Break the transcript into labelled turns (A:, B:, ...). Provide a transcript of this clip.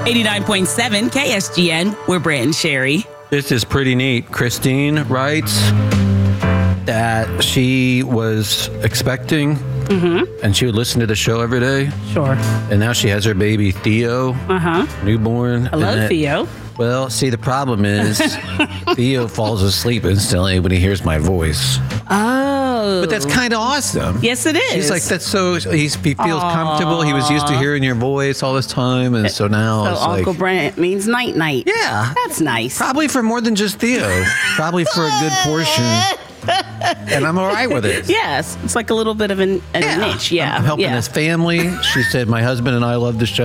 A: 89.7 KSGN, we're Brant and Sherry.
B: This is pretty neat. Christine writes that she was expecting and she would listen to the show every day.
A: Sure.
B: And now she has her baby Theo, newborn.
A: Hello, Theo.
B: Well, see, the problem is Theo falls asleep instantly when he hears my voice.
A: Oh.
B: But that's kind of awesome.
A: Yes, it is.
B: He's like, that's so, he feels comfortable. He was used to hearing your voice all this time. And so now it's
A: Uncle
B: like.
A: Brant means night-night.
B: Yeah.
A: That's nice.
B: Probably for more than just Theo. Probably for a good portion. And I'm all right with it.
A: Yes. It's like a little bit of a niche. Yeah.
B: I'm helping
A: yeah.
B: his family. She said, my husband and I love the show.